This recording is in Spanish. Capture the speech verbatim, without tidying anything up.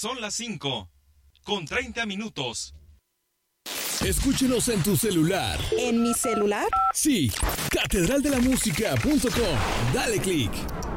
Son las cinco, con treinta minutos. Escúchenos en tu celular. ¿En mi celular? Sí, catedral de la música punto com. Dale click.